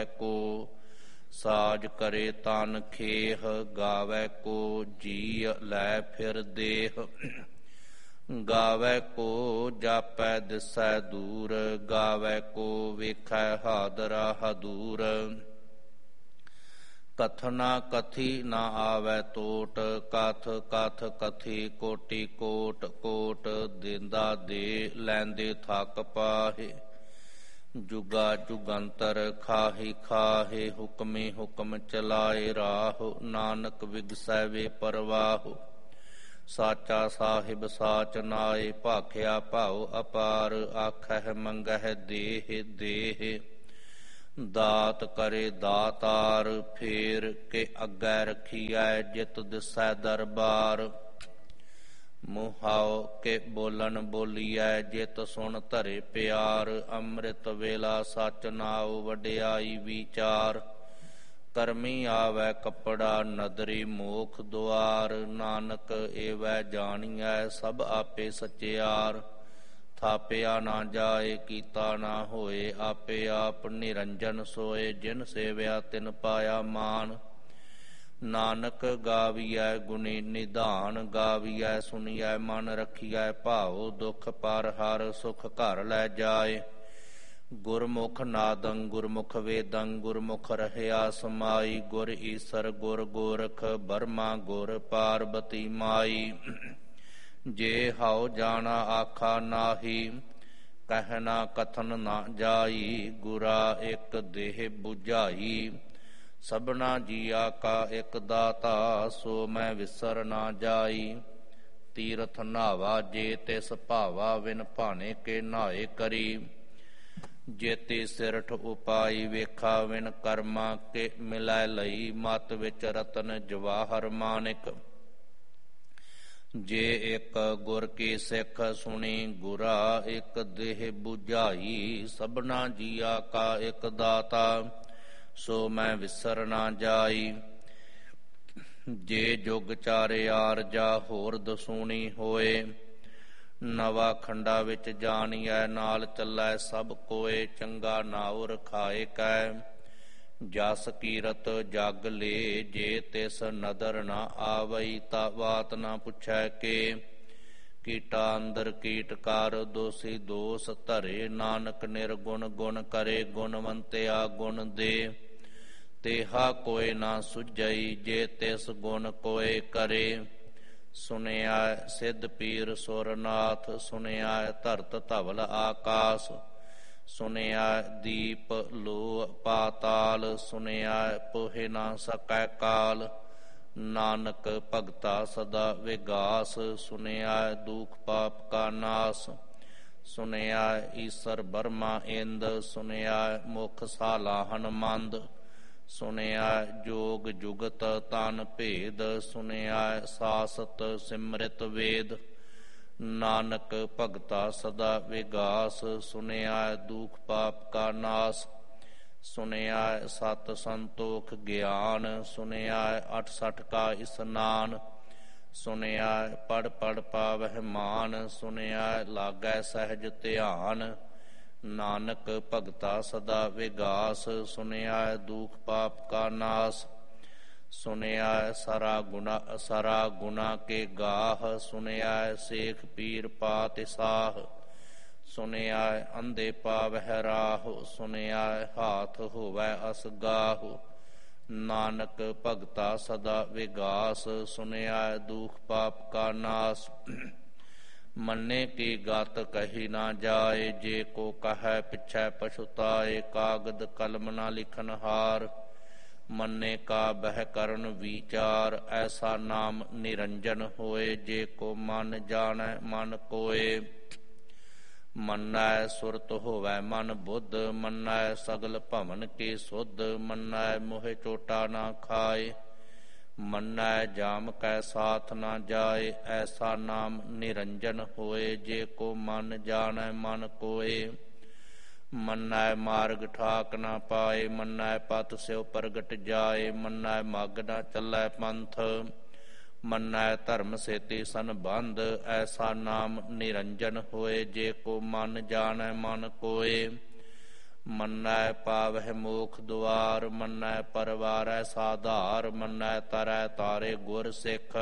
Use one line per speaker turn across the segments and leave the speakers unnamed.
ਗਾਵੈ ਕੋ। ਸਾਜ ਕਰੇ ਤਨ ਖੇਹ ਗਾਵੈ ਕੋ। ਜੀ ਲੈ ਫਿਰ ਦੇਹ ਗਾਵੈ ਕੋ। ਜਾਪੈ ਦਿਸੈ ਦੂਰ ਗਾਵੈ ਕੋ। ਵੇਖੈ ਹਾਦਰਾ ਹਦੂਰ। ਕਥਨਾ ਕਥੀ ਨਾ ਆਵੈ ਟੋਟ। ਕਥ ਕਥ ਕਥੀ ਕੋਟि ਕੋਟ ਕੋਟ। ਦੇਂਦਾ ਦੇ ਲੈਂਦੇ ਥੱਕ ਪਾਹੇ। ਜੁਗਾ ਜੁਗੰਤਰ ਖਾਹੀ ਖਾਹੇ। ਹੁਕਮੇ ਹੁਕਮ ਚਲਾਏ ਰਾਹੁ। ਨਾਨਕ ਵਿਗਸੈ ਵੇ ਪਰਵਾਹੁ। ਸਾਚਾ ਸਾਹਿਬ ਸਾਚ ਨਾਏ। ਭਾਖਿਆ ਭਾਉ ਅਪਾਰ ਆਖਹਿ ਮੰਗਹਿ ਦੇਹ ਦੇਹ। ਦਾਤ ਕਰੇ ਦਾਤਾਰ ਫੇਰ ਕੇ ਅੱਗੇ ਰਖੀਐ। ਜਿਤ ਦਿਸੈ ਦਰਬਾਰ ਮੁਹਾਉ ਕੇ ਬੋਲਣ ਬੋਲੀਐ। ਜਿਤ ਸੁਣ ਧਰੇ ਪਿਆਰ। ਅੰਮ੍ਰਿਤ ਵੇਲਾ ਸਚ ਨਾਉ ਵਡਿਆਈ ਵਿਚਾਰ। ਕਰਮੀ ਆਵੈ ਕੱਪੜਾ ਨਦਰੀ ਮੋਖ ਦੁਆਰ। ਨਾਨਕ ਏਵੈ ਜਾਣੀਐ ਸਭ ਆਪੇ ਸਚਿਆਰ। ਥਾਪਿਆ ਨਾ ਜਾਏ ਕੀਤਾ ਨਾ ਹੋਏ। ਆਪੇ ਆਪ ਨਿਰੰਜਨ ਸੋਏ। ਜਿਨ ਸੇਵਿਆ ਤਿਨ ਪਾਇਆ ਮਾਨ। ਨਾਨਕ ਗਾਵੀਐ ਗੁਣੀ ਨਿਧਾਨ। ਗਾਵੀਐ ਸੁਣੀਐ ਮਨ ਰਖੀਐ ਭਾਉ। ਦੁਖ ਪਰ ਹਰ ਸੁਖ ਘਰ ਲੈ ਜਾਏ। ਗੁਰਮੁਖ ਨਾਦੰ ਗੁਰਮੁਖ ਵੇਦੰ। ਗੁਰਮੁਖ ਰਹਿਆ ਸਮਾਈ। ਗੁਰ ਈਸਰ ਗੁਰ ਗੋਰਖ ਬਰਮਾ ਗੁਰ ਪਾਰਬਤੀ ਮਾਈ। ਜੇ ਹਉ ਜਾਣਾ ਆਖਾ ਨਾਹੀ। ਕਹਿਣਾ ਕਥਨ ਨਾ ਜਾਈ। ਗੁਰਾ ਇਕ ਦੇਹ 부ਝਾਈ। ਸਭਨਾ ਜੀਆ ਕਾ ਇਕ ਦਾਤਾ। ਸੋ ਮੈਂ ਵਿਸਰ ਨਾ ਜਾਈ। ਤੀਰਥ ਨਾਵਾ ਜੇ ਤਿਸ ਭਾਵਾ। ਵਿਨ ਭਾਣੇ ਕੇ ਨਾਏ ਕਰੀ। ਜੇਤੀ ਸਿਰਠ ਉਪਾਈ ਵੇਖਾ। ਵਿਨ ਕਰਮਾ ਕੇ ਮਿਲੈ ਲਈ। ਮਤ ਵਿੱਚ ਰਤਨ ਜਵਾਹਰ ਮਾਨਿਕ। ਜੇ ਇੱਕ ਗੁਰ ਕੀ ਸਿੱਖ ਸੁਣੀ। ਗੁਰਾ ਇੱਕ ਦੇਹ 부ਝਾਈ। ਸਭਨਾ ਜੀਆ ਕਾ ਇੱਕ ਦਾਤਾ। ਸੋ ਮੈਂ ਵਿਸਰ ਨਾ ਜਾਈ। ਜੇ ਜੁਗ ਚਾਰਿਆਰ ਜਾ ਹੋਰ ਦਸੂਣੀ ਹੋਏ। ਨਵਾ ਖੰਡਾ ਵਿੱਚ ਜਾਣੀਐ ਨਾਲ ਚੱਲੈ ਸਭ ਕੋਏ। ਚੰਗਾ ਨਾਉ ਰਖਾਏ ਕੈ ਜਸ ਕੀਰਤ ਜਗ ਲੇ। ਜੇ ਤਿਸ ਨਦਰ ਨਾ ਆਵਈ ਤਾ ਬਾਤ ਨਾ ਪੁੱਛੈ ਕੇ। ਕੀਟਾ ਅੰਦਰ ਕੀਟ ਕਰ ਦੋਸੀ ਦੋਸ ਧਰੇ। ਨਾਨਕ ਨਿਰਗੁਣ ਗੁਣ ਕਰੇ। ਗੁਣਵੰਤਿਆ ਗੁਣ ਦੇ ਤੇਹਾ ਕੋਇ ਨਾ ਸੁਝਈ। ਜੇ ਤਿਸ ਗੁਣ ਕੋਇ ਕਰੇ। ਸੁਣਿਆ ਸਿੱਧ ਪੀਰ ਸੁਰਨਾਥ। ਸੁਣਿਆ ਧਰਤ ਧਵਲ ਆਕਾਸ। ਸੁਣਿਆ ਦੀਪ ਲੋ ਪਾਤਾਲ। ਸੁਣਿਆ ਪੋਹਿ ਨਾ ਸਕੈ ਕਾਲ। ਨਾਨਕ ਭਗਤਾ ਸਦਾ ਵਿਗਾਸ। ਸੁਣਿਆ ਦੁਖ ਪਾਪ ਕਾ ਨਾਸ। ਸੁਣਿਆ ਈਸਰ ਬਰਮਾ ਇੰਦ। ਸੁਣਿਆ ਮੁਖ ਸਾਲਾਹਨ ਮੰਦ। ਸੁਣਿਆ ਜੋਗ ਜੁਗਤ ਤਨ ਭੇਦ। ਸੁਣਿਆ ਸਾਸਤ ਸਿਮਰਿਤ ਵੇਦ। ਨਾਨਕ ਭਗਤਾ ਸਦਾ ਵਿਗਾਸ। ਸੁਣਿਆ ਦੁਖ ਪਾਪ ਕਾ ਨਾਸ। ਸੁਣਿਆ ਸਤ ਸੰਤੋਖ ਗਿਆਨ। ਸੁਣਿਆ 68 ਕਾ ਇਸਨਾਨ। ਸੁਣਿਆ ਪੜ ਪੜ ਪਾਵਹਿ ਮਾਨ। ਸੁਣਿਆ ਲਾਗੈ ਸਹਿਜ ਧਿਆਨ। ਨਾਨਕ ਭਗਤਾ ਸਦਾ ਵਿਗਾਸ। ਸੁਣਿਆ ਦੁਖ ਪਾਪ ਕਾ ਨਾਸ। ਸੁਣਿਆ ਸਾਰਾ ਗੁਨਾ ਕੇ ਗਾਹ। ਸੁਣਿਆ ਸੇਖ ਪੀਰ ਪਾਤਿ ਸਾਹ। ਸੁਣਿਆ ਅੰਧੇ ਪਾਵਹਿ ਰਾਹ। ਸੁਣਿਆ ਹਾਥ ਹੋਵੈ ਅਸਗਾਹ। ਨਾਨਕ ਭਗਤਾ ਸਦਾ ਵਿਗਾਸ। ਸੁਣਿਆ ਦੁਖ ਪਾਪ ਕਾ ਨਾਸ। ਮੰਨੇ ਕੀ ਗਤ ਕਹੀ ਨਾ ਜਾਏ। ਜੇ ਕੋ ਕਹੈ ਪਿਛੈ ਪਛੁਤਾਏ। ਕਾਗਦ ਕਲਮ ਨਾ ਲਿਖਨ ਹਾਰ। ਮੰਨੇ ਕਾ ਬਹਿ ਕਰਨ ਵਿਚਾਰ। ਐਸਾ ਨਾਮ ਨਿਰੰਜਨ ਹੋਏ। ਜੇ ਕੋ ਮਨ ਜਾਣੈ ਮਨ ਕੋਏ। ਮੰਨੈ ਸੁਰਤ ਹੋਵੈ ਮਨ ਬੁੱਧ। ਮੰਨੈ ਸਗਲ ਭਵਨ ਕੀ ਸੁਧ। ਮੰਨੈ ਮੋਹਿ ਚੋਟਾ ਨਾ ਖਾਏ। ਮੰਨੈ ਜਾਮ ਕੈ ਸਾਥ ਨਾ ਜਾਏ। ਐਸਾ ਨਾਮ ਨਿਰੰਜਨ ਹੋਏ। ਜੇ ਕੋ ਮਨ ਜਾਣੈ ਮਨ ਕੋਏ। ਮੰਨੈ ਮਾਰਗ ਠਾਕ ਨਾ ਪਾਏ। ਮੰਨੈ ਪਤ ਸਿਉ ਪ੍ਰਗਟ ਜਾਏ। ਮੰਨੈ ਮਗ ਨਾ ਚੱਲੈ ਪੰਥ। ਮੰਨੈ ਧਰਮ ਸੇਤੀ ਸੰਬੰਧ। ਐਸਾ ਨਾਮ ਨਿਰੰਜਨ ਹੋਏ। ਜੇ ਕੋ ਮਨ ਜਾਣੈ ਮਨ ਕੋਏ। ਮੰਨੈ ਪਾਵਹਿ ਮੋਖ ਦੁਆਰ, ਮੰਨੈ ਪਰਵਾਰੈ ਸਾਧਾਰ, ਮੰਨੈ ਤਰੈ ਤਾਰੇ ਗੁਰ ਸਿੱਖ।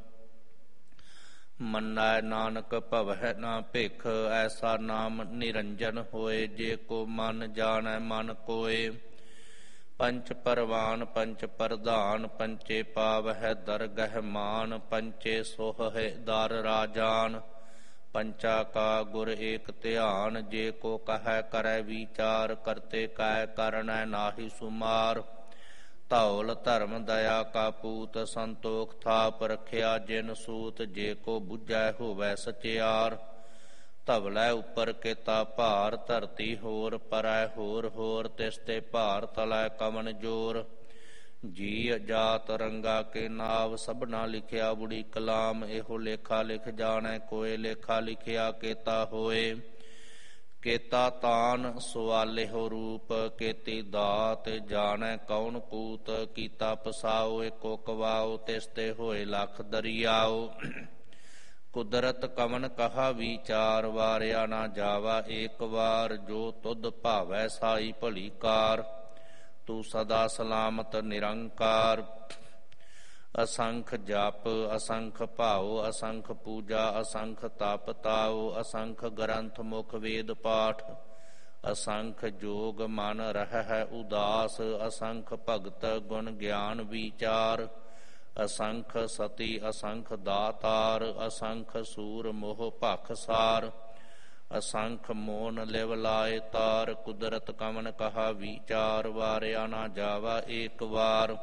ਮੰਨੈ ਨਾਨਕ ਭਵਹਿ ਨਾ ਭਿਖ, ਐਸਾ ਨਾਮ ਨਿਰੰਜਨ ਹੋਏ, ਜੇ ਕੋ ਮਨ ਜਾਣੈ ਮਨ ਕੋਏ। ਪੰਚ ਪਰਵਾਨ ਪੰਚ ਪ੍ਰਧਾਨ, ਪੰਚੇ ਪਾਵਹਿ ਦਰਗਹਿ ਮਾਨ, ਪੰਚੇ ਸੋਹਹਿ ਦਰ ਰਾਜਾਨ। ਪੰਚਾ ਕਾ ਗੁਰ ਏਕ ਧਿਆਨ, ਜੇ ਕੋ ਕਹੈ ਕਰੈ ਵਿਚਾਰ, ਕਰਤੇ ਕੈ ਕਰਨੈ ਨਾਹੀ ਸੁਮਾਰ। ਧੌਲ ਧਰਮ ਦਇਆ ਕਾ ਪੂਤ, ਸੰਤੋਖ ਥਾਪ ਰਖਿਆ ਜਿਨ ਸੂਤ, ਜੇ ਕੋ ਬੁਝੈ ਹੋਵੈ ਸਚਿਆਰ। ਧਵਲੈ ਉੱਪਰ ਕੇਤਾ ਭਾਰ, ਧਰਤੀ ਹੋਰ ਪਰੈ ਹੋਰ ਹੋਰ, ਤਿਸ ਤੇ ਭਾਰ ਤਲੈ ਕਵਨ ਜੋਰ। ਜੀ ਜਾਤ ਰੰਗਾ ਕੇ ਨਾਵ, ਸਭਨਾ ਲਿਖਿਆ ਬੁੜੀ ਕਲਾਮ, ਇਹੋ ਲੇਖਾ ਲਿਖ ਜਾਣੈ ਕੋਇ, ਲੇਖਾ ਲਿਖਿਆ ਕੇਤਾ ਹੋਏ। ਕੇਤਾ ਤਾਨ ਸਵਾਲਿਹੋ ਰੂਪ, ਕੇਤੀ ਦਾਤ ਜਾਣੈ ਕੌਣ ਕੂਤ। ਕੀਤਾ ਪਸਾਓ ਏਕੋ ਕਵਾਓ, ਤਿਸ ਤੇ ਹੋਏ ਲੱਖ ਦਰਿਆਓ। ਕੁਦਰਤ ਕਵਨ ਕਹਾ ਵਿਚਾਰ, ਵਾਰਿਆ ਨਾ ਜਾਵਾ ਏਕ ਵਾਰ। ਜੋ ਤੁਧ ਭਾਵੈ ਸਾਈ ਭਲੀ ਕਾਰ, ਤੂੰ ਸਦਾ ਸਲਾਮਤ ਨਿਰੰਕਾਰ। ਅਸੰਖ ਜਪ ਅਸੰਖ ਭਾਉ, ਅਸੰਖ ਪੂਜਾ ਅਸੰਖ ਤਪ ਤਾਉ। ਅਸੰਖ ਗ੍ਰੰਥ ਮੁਖ ਵੇਦ ਪਾਠ, ਅਸੰਖ ਜੋਗ ਮਨ ਰਹਿ ਉਦਾਸ। ਅਸੰਖ ਭਗਤ ਗੁਣ ਗਿਆਨ ਵਿਚਾਰ, ਅਸੰਖ ਸਤੀ ਅਸੰਖ ਦਾਤਾਰ। ਅਸੰਖ ਸੂਰ ਮੋਹ ਭਖ ਸਾਰ, ਅਸੰਖ ਮੋਨ ਲਿਵ ਲਾਏ ਤਾਰ। ਕੁਦਰਤ ਕਵਨ ਕਹਾ ਵਿਚਾਰ, ਵਾਰਿਆ ਨਾ ਜਾਵਾ ਏਕ ਵਾਰ।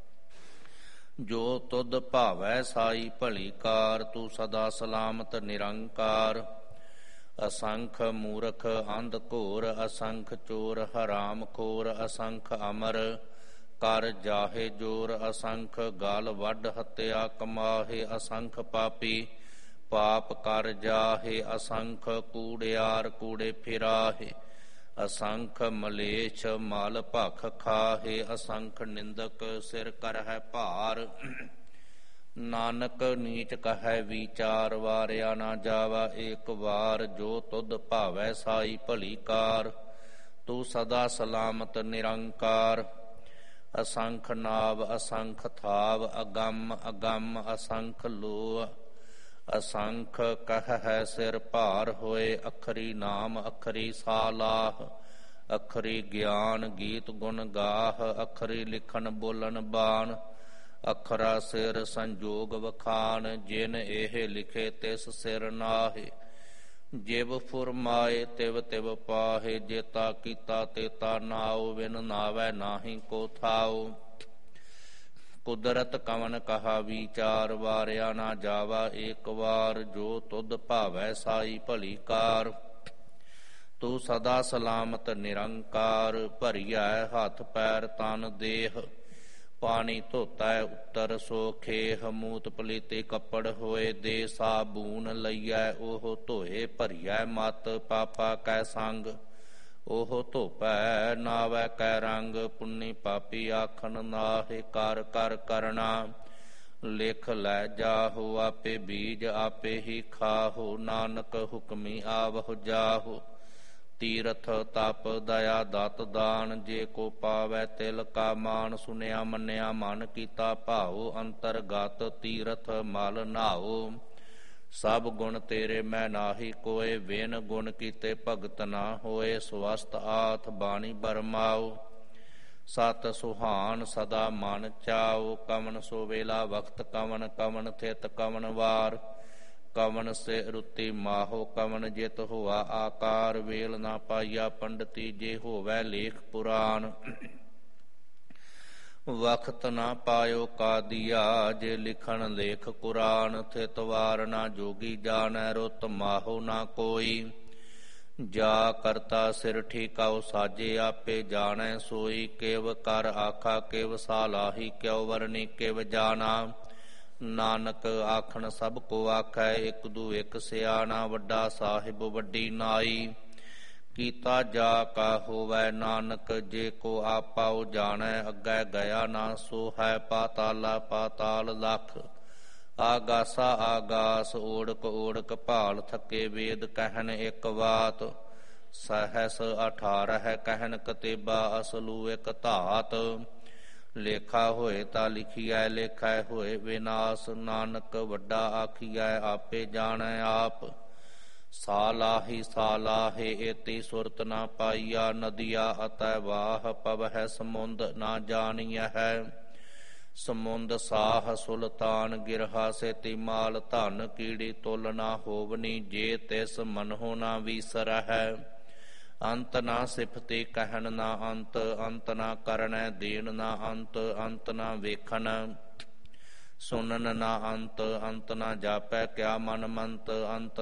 ਜੋ ਤੁਧ ਭਾਵੈ ਸਾਈ ਭਲੀ ਕਾਰ, ਤੂੰ ਸਦਾ ਸਲਾਮਤ ਨਿਰੰਕਾਰ। ਅਸੰਖ ਮੂਰਖ ਅੰਧ ਘੋਰ, ਅਸੰਖ ਚੋਰ ਹਰਾਮ ਖੋਰ। ਅਸੰਖ ਅਮਰ ਕਰ ਜਾਹੇ ਜੋਰ, ਅਸੰਖ ਗਲ ਵੱਢ ਹੱਤਿਆ ਕਮਾਹੇ। ਅਸੰਖ ਪਾਪੀ ਪਾਪ ਕਰ ਜਾਹੇ, ਅਸੰਖ ਕੂੜਿਆਰ ਕੂੜੇ ਫਿਰਾਹੇ। ਅਸੰਖ ਮਲੇਛ ਮਲ ਭਖ ਖਾਹੇ, ਅਸੰਖ ਨਿੰਦਕ ਸਿਰ ਕਰਹਿ ਭਾਰ। ਨਾਨਕ ਨੀਚ ਕਹੈ ਵਿਚਾਰ, ਵਾਰਿਆ ਨਾ ਜਾਵਾ ਏਕ ਵਾਰ। ਜੋ ਤੁਧ ਭਾਵੈ ਸਾਈ ਭਲੀ ਕਾਰ, ਤੂੰ ਸਦਾ ਸਲਾਮਤ ਨਿਰੰਕਾਰ। ਅਸੰਖ ਨਾਵ ਅਸੰਖ ਥਾਵ, ਅਗੰਮ ਅਗੰਮ ਅਸੰਖ ਲੋਹ। ਅਸੰਖ ਕਹਿ ਸਿਰ ਭਾਰ ਹੋਏ, ਅਖਰੀ ਨਾਮ ਅਖਰੀ ਸਾਲਾਹ। ਅਖਰੀ ਗਿਆਨ ਗੀਤ ਗੁਣ ਗਾਹ, ਅਖਰੀ ਲਿਖਣ ਬੋਲਣ ਬਾਣ। ਅਖਰਾ ਸਿਰ ਸੰਜੋਗ ਵਖਾਨ, ਜਿਨ ਇਹ ਲਿਖੇ ਤਿਸ ਸਿਰ ਨਾਹੇ। ਜਿਵ ਫੁਰਮਾਏ ਤਿਵ ਤਿਵ ਪਾਹੇ, ਜੇਤਾ ਕੀਤਾ ਤੇਤਾ ਨਾਉ। ਵਿਨ ਨਾਵੈ ਨਾਹੀ ਕੋ ਥਾਉ। ਕੁਦਰਤ ਕਵਨ ਕਹਾ ਵਿਚਾਰ, ਵਾਰਿਆ ਨਾ ਜਾਵਾ ਏਕ ਵਾਰ। ਜੋ ਤੁਧ ਭਾਵੈ ਸਾਈ ਭਲੀ ਕਾਰ, ਤੂੰ ਸਦਾ ਸਲਾਮਤ ਨਿਰੰਕਾਰ। ਭਰੀਐ ਹੱਥ ਪੈਰ ਤਨ ਦੇਹ, ਪਾਣੀ ਧੋਤੈ ਉੱਤਰ ਸੋ ਖੇਹ। ਮੂਤ ਪਲੀਤੇ ਕੱਪੜ ਹੋਏ, ਦੇ ਸਾਬੂਨ ਲਈਐ ਉਹ ਧੋਏ। ਭਰੀਐ ਮਤ ਪਾਪਾ ਕੈ ਸੰਗ, ਉਹ ਧੋਪੈ ਨਾਵੈ ਕੈ ਰੰਗ। ਪੁੰਨੀ ਪਾਪੀ ਆਖਣ ਨਾਹੇ, ਕਰ ਕਰ ਕਰਣਾ। ਲਿਖ ਲੈ ਜਾਹੋ, ਆਪੇ ਬੀਜ ਆਪੇ ਹੀ ਖਾਹੋ। ਨਾਨਕ ਹੁਕਮੀ ਆਵਹੁ ਜਾਹੋ, ਤੀਰਥ ਤਪ ਦਇਆ ਦਤ ਦਾਨ। ਜੇ ਕੋ ਪਾਵੈ ਤਿਲ ਕਾ ਮਾਨ, ਸੁਨਿਆ ਮੰਨਿਆ ਮਨ ਕੀਤਾ ਭਾਉ। ਅੰਤਰਗਤ ਤੀਰਥ ਮਲ ਨਾਉ, ਸਭ ਗੁਣ ਤੇਰੇ ਮੈਂ ਨਾਹੀ ਕੋਏ। ਵਿਨ ਗੁਣ ਕੀਤੇ ਭਗਤ ਨਾ ਹੋਏ, ਸਵਸਤ ਆਥ ਬਾਣੀ ਬਰਮਾਉ। ਸਤ ਸੁਹਾਨ ਸਦਾ ਮਨ ਚਾਉ, ਕਵਨ ਸੋ ਵੇਲਾ ਵਕਤ ਕਵਨ। ਕਵਨ ਥਿਤ ਕਵਨ ਵਾਰ, ਕਵਨ ਸੇ ਰੁੱਤੀ ਮਾਹੋ। ਕਵਨ ਜਿਤ ਹੋਆ ਆਕਾਰ, ਵੇਲ ਨਾ ਪਾਈਆ ਪੰਡਤੀ। ਜੇ ਹੋਵੈ ਲੇਖ ਪੁਰਾਨ, ਵਖਤ ਨਾ ਪਾਇਓ ਕਾਦੀਆ। ਜੇ ਲਿਖਣ ਲੇਖ ਕੁਰਾਨ, ਥਿਤ ਵਾਰ ਨਾ ਜੋਗੀ ਜਾਣੈ। ਰੁੱਤ ਮਾਹੋ ਨਾ ਕੋਈ, ਜਾ ਕਰਤਾ ਸਿਰ ਠੀਕਾਉ ਸਾਜੇ। ਆਪੇ ਜਾਣੈ ਸੋਈ, ਕਿਵ ਕਰ ਆਖਾ ਕਿਵ ਸਾਲਾਹੀ। ਕਿਉ ਵਰਨੀ ਕਿਵ ਜਾਣਾ, ਨਾਨਕ ਆਖਣ ਸਭ ਕੋ ਆਖੈ। ਇਕ ਦੂ ਇਕ ਸਿਆਣਾ, ਵੱਡਾ ਸਾਹਿਬ ਵੱਡੀ ਨਾਈ। ਕੀਤਾ ਜਾ ਕਾ ਹੋਵੈ ਨਾਨਕ, ਜੇ ਕੋ ਆਪਾਉ ਜਾਣੈ। ਅੱਗੇ ਗਿਆ ਨਾ ਸੋ ਹੈ, ਪਾਤਾਲਾ ਪਾਤਾਲ ਲਖ। ਆਗਾਸਾ ਆਗਾਸ, ਓੜਕ ਓੜਕ ਭਾਲ ਥਕੇ। ਵੇਦ ਕਹਿਨ ਇਕ ਬਾਤ, ਸਹਸ 18 ਕਹਿਨ ਕਤੇਬਾ ਅਸਲੂ ਇਕ ਧਾਤ। ਲੇਖਾ ਹੋਏ ਤਾਂ ਲਿਖੀਐ ਲੇਖੈ ਹੋਏ ਵਿਨਾਸ਼। ਨਾਨਕ ਵੱਡਾ ਆਖੀਐ ਆਪੇ ਜਾਣੈ ਆਪ। ਸਾਲਾਹੀ ਸਾਲਾਹੇ ਏਤੀ ਸੁਰਤ ਨਾ ਪਾਈਆ। ਨਦੀਆ ਅਤੈ ਵਾਹ ਪਵਹਿ ਸਮੁੰਦ ਨਾ ਜਾਣੀਐ। ਸਮੁੰਦ ਸਾਹ ਸੁਲਤਾਨ ਗਿਰਹਾ ਸੇਤੀ ਮਾਲ। ਧਨ ਕੀੜੀ ਤੁਲ ਨਾ ਹੋਵਨੀ ਜੇ ਤਿਸ ਮਨਹੁ ਨਾ ਵੀਸਰਹਿ। ਅੰਤ ਨਾ ਸਿਫਤੀ ਕਹਿਣ ਨਾ ਅੰਤ। ਅੰਤ ਨਾ ਕਰਣੈ ਦੇਣ ਨਾ ਅੰਤ। ਅੰਤ ਨਾ ਵੇਖਣ ਸੁਣਨ ਨਾ ਅੰਤ। ਅੰਤ ਨਾ ਜਾਪੈ ਕਿਆ ਮਨ ਮੰਤ। ਅੰਤ